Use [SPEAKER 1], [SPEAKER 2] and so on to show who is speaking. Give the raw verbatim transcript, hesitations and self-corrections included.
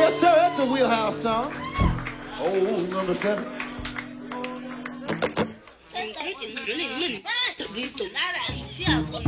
[SPEAKER 1] Yes, sir, that's a wheelhouse song. Oh, number seven.
[SPEAKER 2] Cái chuyện nó lên mình, tự vì tụi nó là gì chứ?